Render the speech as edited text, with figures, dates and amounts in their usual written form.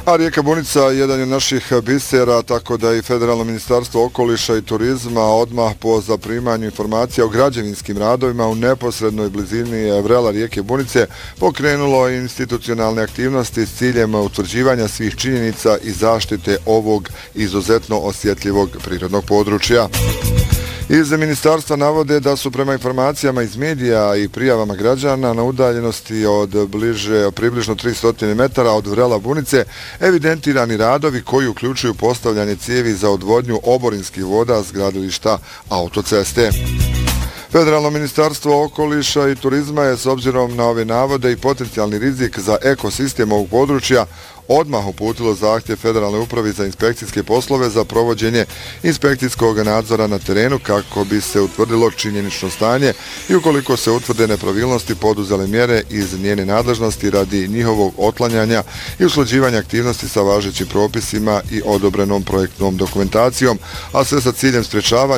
A rijeka Bunica jedan je od naših bisera, tako da i Federalno ministarstvo okoliša i turizma odmah po zaprimanju informacija o građevinskim radovima u neposrednoj blizini vrela rijeke Bunice pokrenulo institucionalne aktivnosti s ciljem utvrđivanja svih činjenica i zaštite ovog izuzetno osjetljivog prirodnog područja. Iz ministarstva navode da su prema informacijama iz medija i prijavama građana na udaljenosti od približno 300 metara od vrela Bunice evidentirani radovi koji uključuju postavljanje cijevi za odvodnju oborinskih voda s gradilišta autoceste. Federalno ministarstvo okoliša i turizma je s obzirom na ove navode i potencijalni rizik za ekosistem ovog područja odmah uputilo zahtjev Federalnoj upravi za inspekcijske poslove za provođenje inspekcijskog nadzora na terenu kako bi se utvrdilo činjenično stanje i ukoliko se utvrde nepravilnosti poduzele mjere iz njene nadležnosti radi njihovog otklanjanja i usklađivanja aktivnosti sa važećim propisima i odobrenom projektnom dokumentacijom, a sve sa ciljem sprječavanja